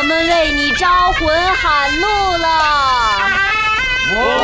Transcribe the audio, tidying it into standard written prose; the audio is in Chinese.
们为你招魂喊路了。